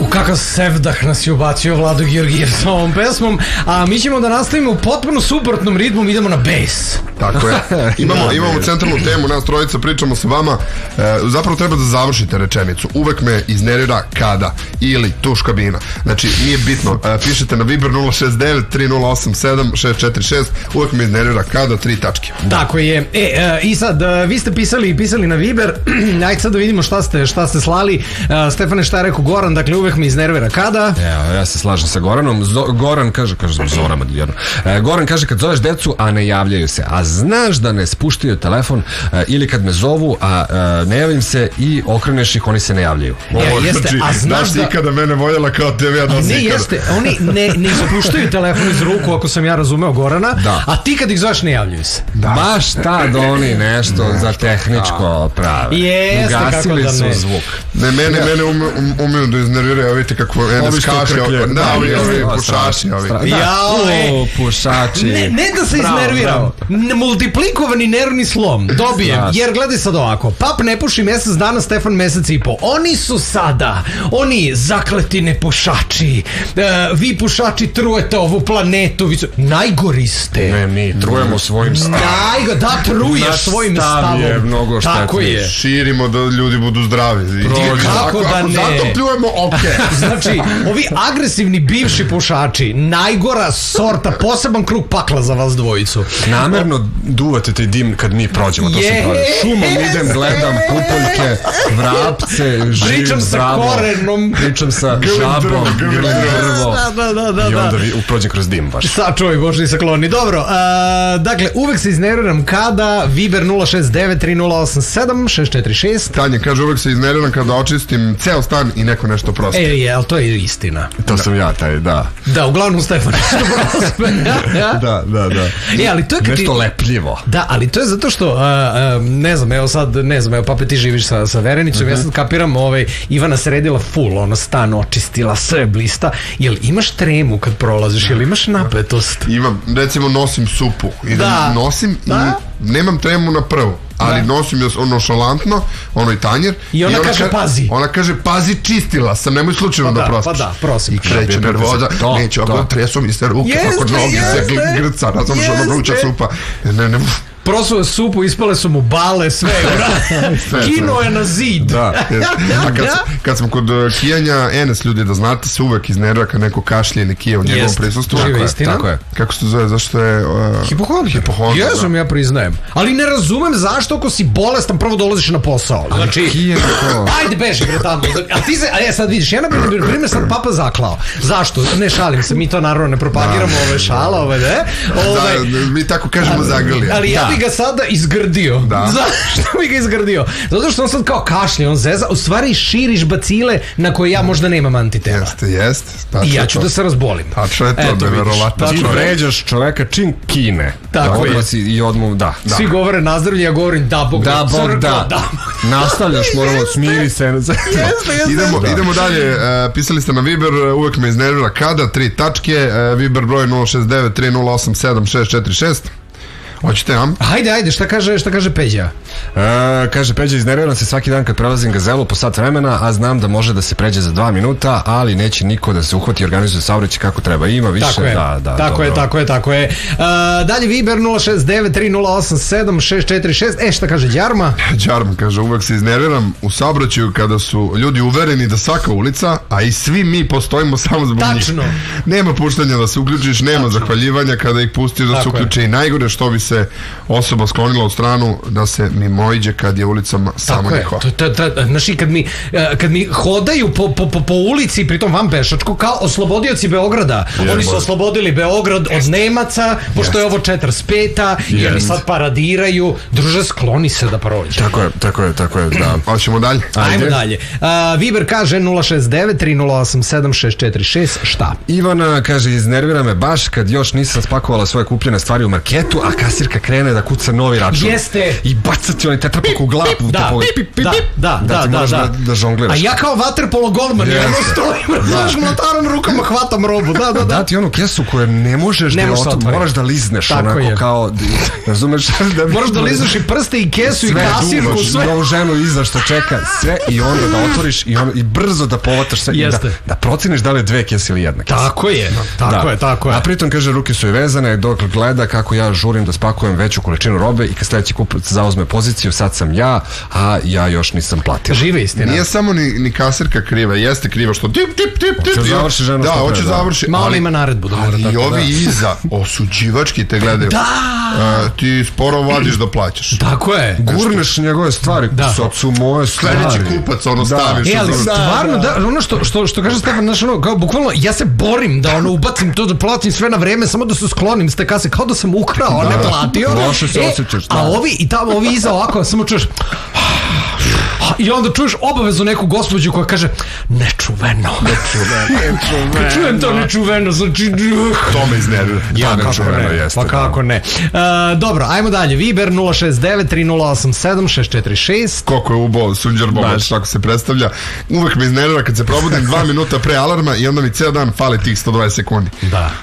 Kakav sevdah nas je ubacio Vlado Georgijev sa ovom pesmom, a mi ćemo da nastavimo u potpuno suprotnom ritmu, idemo na bass. Tako je. Imamo centralnu temu, nas trojica pričamo sa vama. Zapravo treba da završite rečenicu. Uvek me iznervira kada ili tuš kabina. Znači, nije bitno. Pišete na Viber 069 3087 646. Uvek me iznervira kada, 3 tačke. Tako je. I sad, vi ste pisali na Viber. Ajde sad da vidimo šta ste slali. Stefane, šta je rekao Goran? Dakle, uvek me iznervira kada. Evo, ja se slažem sa Goranom. Goran kaže Zoran Madljerno. Goran kaže kad zoveš decu, a ne javljaju se. A znaš da ne spuštaju telefon ili kad me zovu, a ne javim se i okreneš ih, oni se ne javljaju. Jeste, a znaš da... ikada mene voljela kao tebe, ja da ne, jeste, oni ne ispuštaju telefon iz ruku, ako sam ja razumeo Gorana, da. A ti kad ih zoveš ne javljaju se. Da. Baš tad oni nešto za tehničko prave. Jeste, ugasili kako da ne. Su zvuk. Ne, mene umiju da iznerviraju, vidite kako Enes kaše. Da, ovi pušači. Pušači. Ne da se iznervirao. Multiplikovani nervni slom dobijem, jer gledaj sad ovako, Pap ne puši mesec dana, Stefan mesec i po. Oni su sada, oni zakleti nepušači, vi pušači trujete ovu planetu, najgori ste. Ne, mi trujemo svojim stavom. Da, truješ svojim stavom. Je mnogo tako je. Širimo da ljudi budu zdravi. Kako da ne. Zato pljujemo Znači, ovi agresivni bivši pušači, najgora sorta, poseban krug pakla za vas dvojicu. Namerno duvate taj dim kad mi prođemo, to sam pravio. Šumom idem, gledam pupoljke, vrapce, pričam sa korenom, pričam sa žabom, grvo. I onda prođem kroz dim baš. Sačuvaj Božni sakloni. Dobro, dakle, uvek se iznerviram kada Viber 069 3087 646. Tanja kaže, uvek se iznerviram kada očistim ceo stan i neko nešto prospe. Ali to je istina. To sam ja, taj, da. Da, uglavnom Stefan nešto prospe. Da. Ali to je nešto lepljivo. Da, ali to je zato što ne znam, Pape, ti živiš sa Verenicom, ja sad kapiram, Ivana sredila full, ona stan očistila, sve blista. Jel imaš tremu kad prolaziš, jel imaš napetost? Imam, recimo nosim supu i nosim i nemam tremu na prvu, ali nosim je šalantno, ono i tanjer. I ona kaže pazi. Ona kaže pazi, čistila sam, nemoj slučajno da prostiš. Pa da, prosim. I kreće nervoza, neće, ako tresu mi se ruke, ako noge se grca, razum što ono vruća supa. Ne. Prosuo supu, ispale su mu bale, sve. Kino je na zid. Da. A kad smo kod kijanja, Enes, ljudi, da znate, se uvek iznervira kad neko kašlje ili kije u njegovom prisustvu. Tako je. Kako se to zove? Zašto je... Hipohondra. Jesam, ja priznajem. Ali ne razumem zašto ako si bolestan prvo dolaziš na posao. Znači, ajde beži bre tamo. A ti se, sad vidiš, ja na primjer sam Papa zaklao. Zašto? Ne šalim se, mi to naravno ne propagiramo, ove šala, ne? Mi tako kažemo zagrlija. Ali ja bi ga sada izgrdio. Zašto bi ga izgrdio? Zato što on sad kao kašlje, on zeza, u stvari širiš bacile na koje ja možda nemam antitela. Jeste. I ja ću da se razbolim. Tačno je to, neverovatno. Ti vređaš čoveka čim kine. Tako je. I odmah, da. Svi govore nazdravlje, ja govorim da Bog da. Nastavljaš, moramo, smiri se. Idemo dalje. Pisali ste na Viber, uvek me iznervira kada, 3 tačke, Viber broj 069 3087 646. Hoćete nam? Ajde, šta kaže Peđa? Kaže Peđa, iznerviram se svaki dan kad prelazim Gazelu po sat vremena, a znam da može da se pređe za 2 minuta, ali neće niko da se uhvati i organizuje saobraćaj kako treba. Ima više, Tako je. Dalje Viber 069 3087 646. Šta kaže Đarma? Đarma kaže, uvek se iznerviram u saobraćaju kada su ljudi uvereni da svaka ulica, a i svi mi postojimo samo zbog njih. Tačno. Nema puštanja da se uključiš, nema zahvaljivanja kada ih pustiš da se uključe i najgore što bi se osoba sklonila u stranu da se mimoiđe kad je ulicama samo njihova. Znaš, kad mi hodaju po ulici, pritom van pešačko, kao oslobodioci Beograda. Oni su oslobodili Beograd od Nemaca, pošto je ovo 45-a, jer mi sad paradiraju. Druže, skloni se da prođe. Tako je, da. Hoćemo dalje? Ajmo dalje. Viber kaže 069 3087 646. Šta? Ivana kaže, iznervira me baš kad još nisam spakovala svoje kupljene stvari u marketu, a kasirka krene da kuca novi račun. Jeste. I bacati onaj tetrapak u glavu. Da žongliraš. A ja kao vaterpolo golman, ja stojim, znaš, mlatarom rukama hvatam robu, da. Da ti onu kesu koju ne možeš da moraš da lizneš, onako kao, razumeš? Moraš da lizneš i prste i kesu i kasirku, sve. Novu ženu iza što čeka, sve i onda da otvoriš i brzo da povataš sve i da proceniš da li je 2 kese ili 1 kesa. Tako je. A pritom, kaže, ruke su i vezane dok gleda kako ja žurim da spakujem veću količinu robe i kad sledeći kupac zauzme poziciju, sad sam ja, a ja još nisam platio. Žive istina. Nije samo ni kasirka kriva, jeste kriva što tip. Hoće završi ženu. Da, hoće završi. Malo ima naredbu da mora tako. Ali i ovi iza, osuđivački te gledaju. Da! Ti sporo vadiš da plaćaš. Tako je. Gurneš njegove stvari, sad su moje stvari. Sledeći kupac, staviš. Ali stvarno, ono što kaže Stefan, znaš, ono, kao bukvalno, ja se borim da ubacim to, da platim sve na vreme, samo da se sklonim s te kase, kao da sam ukrao, a ne platio. Loše se osjećaš. A ovi iza ovako, samo čuješ, i onda čuješ obavezno neku gospođu koja kaže nečuveno. Čujem to nečuveno, znači... To me iznervira. Ja, nečuveno jeste. Pa kako ne. Dobro, ajmo dalje. Viber 069-3087-646. Koliko je ubao Sunđer Bobač, tako se predstavlja. Uvek me iznervira kad se probudim 2 minuta pre alarma i onda mi ceo dan fali tih 120 sekundi. Da.